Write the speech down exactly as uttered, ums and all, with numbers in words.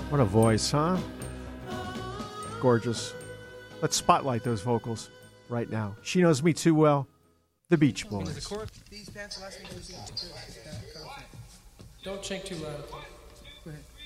What a voice, huh? Gorgeous. Let's spotlight those vocals right now. She Knows Me Too Well, the Beach Boys. These pants last me two seconds. Don't chink too loud. Go ahead.